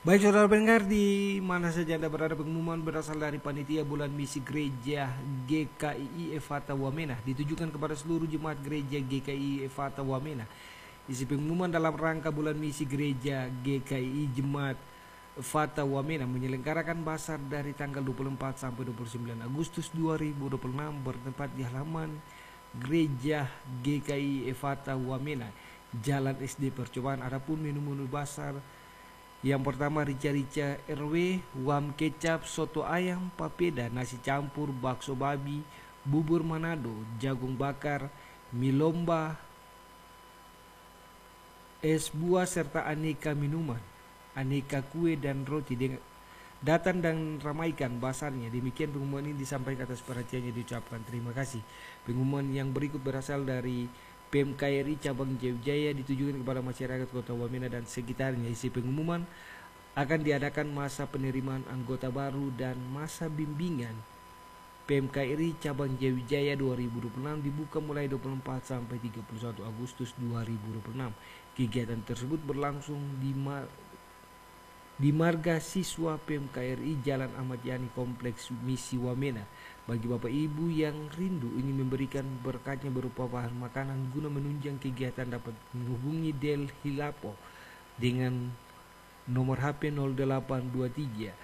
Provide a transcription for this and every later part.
Baik saudara pendengar, di mana saja Anda berada, pengumuman berasal dari Panitia Bulan Misi Gereja GKII Efata Wamena ditujukan kepada seluruh jemaat gereja GKII Efata Wamena. Isi pengumuman dalam rangka Bulan Misi Gereja GKII Jemaat Efata Wamena menyelenggarakan basar dari tanggal 24 sampai 29 Agustus 2026 bertempat di halaman Gereja GKII Efata Wamena, Jalan SD Percobaan. Adapun menu-menu basar yang pertama rica-rica RW, wam kecap, soto ayam, papeda, nasi campur, bakso babi, bubur Manado, jagung bakar, mie lomba, es buah serta aneka minuman, aneka kue dan roti. Datang dan ramaikan basarnya. Demikian pengumuman ini disampaikan atas perhatiannya, diucapkan terima kasih. Pengumuman yang berikut berasal dari PMKRI Cabang Jaya ditujukan kepada masyarakat Kota Wamena dan sekitarnya. Isi pengumuman akan diadakan masa penerimaan anggota baru dan masa bimbingan PMKRI Cabang Jaya 2026 dibuka mulai 24 sampai 31 Agustus 2026. Kegiatan tersebut berlangsung di Marga Siswa PMKRI Jalan Ahmad Yani Kompleks Misi Wamena. Bagi Bapak Ibu yang rindu ingin memberikan berkatnya berupa bahan makanan guna menunjang kegiatan, dapat menghubungi Del Hilapo dengan nomor HP 0823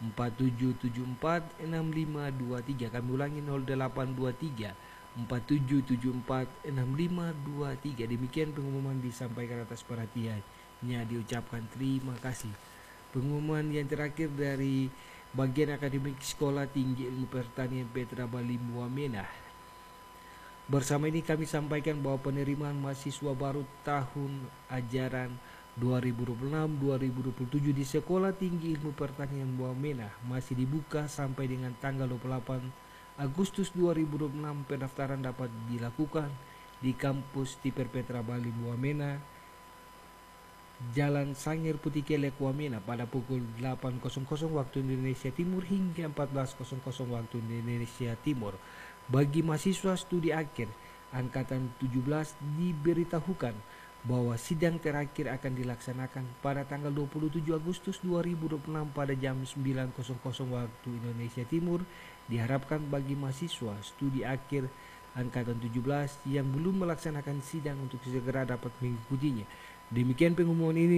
4774 6523. Kami ulangi 0823 4774 6523. Demikian pengumuman disampaikan atas perhatiannya, diucapkan terima kasih. Pengumuman yang terakhir dari bagian akademik Sekolah Tinggi Ilmu Pertanian Petra Bali Wamena. Bersama ini kami sampaikan bahwa penerimaan mahasiswa baru tahun ajaran 2026-2027 di Sekolah Tinggi Ilmu Pertanian Wamena masih dibuka sampai dengan tanggal 28 Agustus 2026. Pendaftaran dapat dilakukan di kampus Tiper Petra Bali Wamena, Jalan Sangir Putih Kelek Wamena pada pukul 8.00 waktu Indonesia Timur hingga 14.00 waktu Indonesia Timur. Bagi mahasiswa studi akhir angkatan 17 diberitahukan bahwa sidang terakhir akan dilaksanakan pada tanggal 27 Agustus 2026 pada jam 9.00 waktu Indonesia Timur. Diharapkan bagi mahasiswa studi akhir angkatan 17 yang belum melaksanakan sidang untuk segera dapat mengikutinya. Demikian pengumuman ini